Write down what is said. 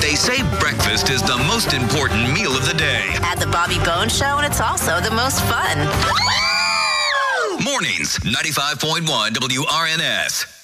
They say breakfast is the most important meal of the day. At the Bobby Bones Show, and it's also the most fun. Mornings, 95.1 WRNS.